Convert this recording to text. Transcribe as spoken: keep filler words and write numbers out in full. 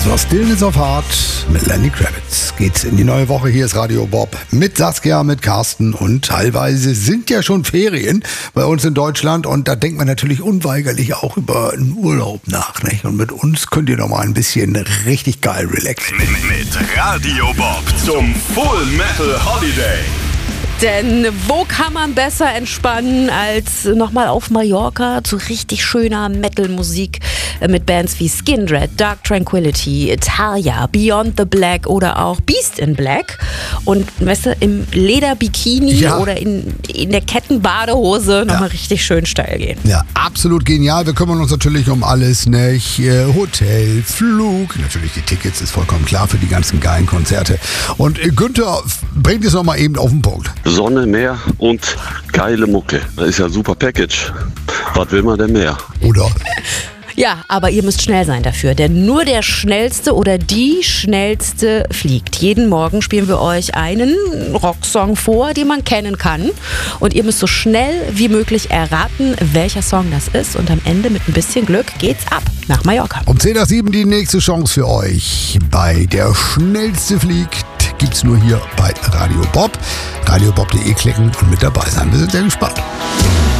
war Stillness of Heart mit Lenny Kravitz. Geht's in die neue Woche. Hier ist Radio Bob mit Saskia, mit Carsten und teilweise sind ja schon Ferien bei uns in Deutschland und da denkt man natürlich unweigerlich auch über einen Urlaub nach, nicht? Und mit uns könnt ihr noch mal ein bisschen richtig geil relaxen. Mit, mit Radio Bob zum Full Metal Holiday. Denn wo kann man besser entspannen als nochmal auf Mallorca zu richtig schöner Metal-Musik mit Bands wie Skindred, Dark Tranquillity, Italia, Beyond the Black oder auch Beast in Black. Und weißt du, im Lederbikini ja. oder in, in der Kettenbadehose nochmal ja. richtig schön steil gehen. Ja, absolut genial. Wir kümmern uns natürlich um alles, nicht? Hotel, Flug, natürlich die Tickets, ist vollkommen klar für die ganzen geilen Konzerte. Und Günther bringt es nochmal eben auf den Punkt. Sonne, Meer und geile Mucke. Das ist ja ein super Package. Was will man denn mehr? Oder? Ja, aber ihr müsst schnell sein dafür, denn nur der Schnellste oder die Schnellste fliegt. Jeden Morgen spielen wir euch einen Rocksong vor, den man kennen kann. Und ihr müsst so schnell wie möglich erraten, welcher Song das ist. Und am Ende mit ein bisschen Glück geht's ab nach Mallorca. Um zehn nach sieben die nächste Chance für euch. Bei Der Schnellste fliegt gibt's nur hier bei Radio Bob. radiobob punkt de klicken und mit dabei sein. Wir sind sehr gespannt.